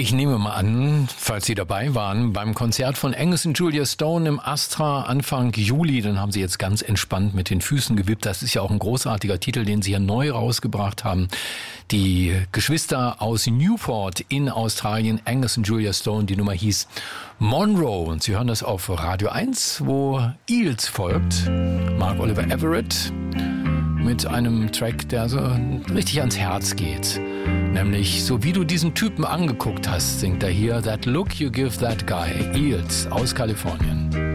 Ich nehme mal an, falls Sie dabei waren, beim Konzert von Angus und Julia Stone im Astra Anfang Juli, dann haben Sie jetzt ganz entspannt mit den Füßen gewippt. Das ist ja auch ein großartiger Titel, den Sie hier neu rausgebracht haben. Die Geschwister aus Newport in Australien, Angus und Julia Stone, die Nummer hieß Monroe. Und Sie hören das auf Radio 1, wo Eels folgt. Mark Oliver Everett mit einem Track, der so richtig ans Herz geht. Nämlich, so wie du diesen Typen angeguckt hast, singt er hier That Look You Give That Guy, Eels aus Kalifornien.